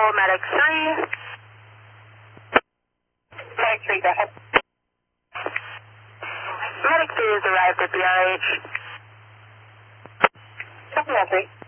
Medic 3. Medic 3, go ahead. Medic 3 has arrived at the RH. Copy that, 3.